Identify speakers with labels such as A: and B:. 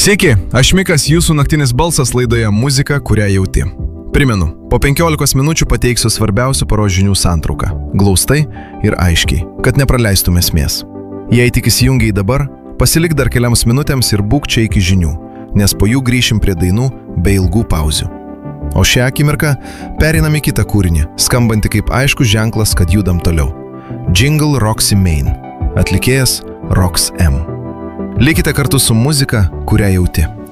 A: Sveiki, aš Mikas, jūsų naktinis balsas laidoje Muzika, kurią jauti. Primenu, po 15 minučių pateiksiu svarbiausių paros žinių santrauką. Glaustai ir aiškiai, kad nepraleistum esmės. Jei tik įsijungiai dabar, pasilik dar keliams minutėms ir būk čia iki žinių, nes po jų grįšim prie dainų bei ilgų pauzių. O šią akimirką pereinam į kitą kūrinį, skambantį kaip aiškus ženklas, kad judam toliau. Jingle Roxy Main. Atlikėjas Rox M. Likite kartu su muzika, kurią jauti.